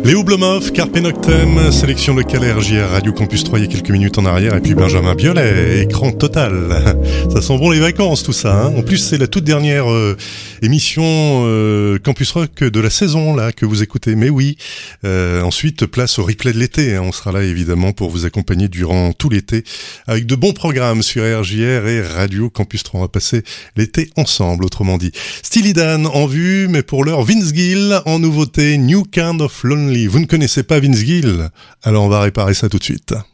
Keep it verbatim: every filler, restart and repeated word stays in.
Léo Blomhoff, Carpe Noctem, sélection locale R J R, Radio Campus trois, il y a quelques minutes en arrière, et puis Benjamin Biolay, écran total. Ça sent bon les vacances tout ça, hein. En plus c'est la toute dernière euh, émission euh, Campus Rock de la saison là que vous écoutez, mais oui. Euh, ensuite place au replay de l'été, hein. On sera là évidemment pour vous accompagner durant tout l'été avec de bons programmes sur R J R et Radio Campus trois. On va passer l'été ensemble, autrement dit. Steely Dan en vue, mais pour l'heure Vince Gill en nouveauté, New Kind of Lonely. Vous ne connaissez pas Vince Gill? Alors on va réparer ça tout de suite.